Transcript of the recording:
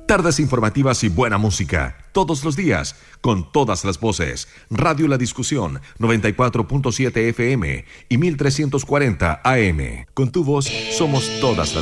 Tardes informativas y buena música. Todos los días, con todas las voces. Radio La Discusión, 94.7 FM y 1340 AM. Con tu voz, somos todas las